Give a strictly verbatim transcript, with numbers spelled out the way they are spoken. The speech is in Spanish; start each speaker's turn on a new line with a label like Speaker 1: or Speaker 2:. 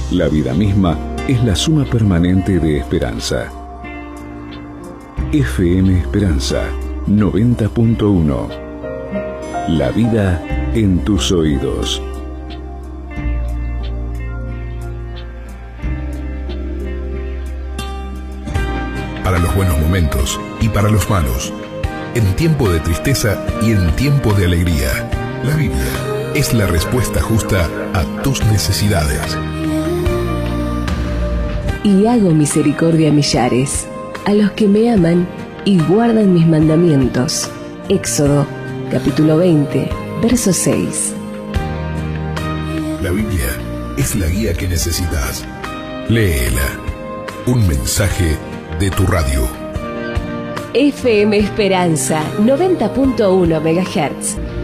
Speaker 1: La vida misma es la suma permanente de esperanza. F M Esperanza noventa punto uno. La vida en tus oídos.
Speaker 2: Para los buenos momentos y para los malos, en tiempo de tristeza y en tiempo de alegría, la Biblia es la respuesta justa a tus necesidades.
Speaker 3: Y hago misericordia a millares, a los que me aman y guardan mis mandamientos. Éxodo, capítulo veinte, verso seis.
Speaker 2: La Biblia es la guía que necesitas. Léela. Un mensaje de tu radio.
Speaker 3: F M Esperanza, noventa punto uno megahertz.